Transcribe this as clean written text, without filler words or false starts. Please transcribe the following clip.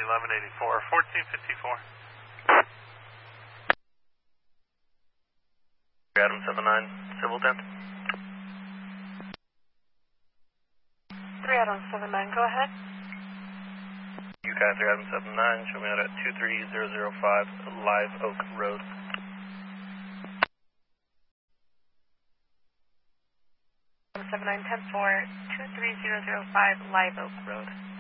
1184, 1454. Adam 79, civil 10. 3 Adam 79, go ahead. UCAI 3 Adam 79, show me out at 23005 Live Oak Road. 79, 10-4, 23005 Live Oak Road.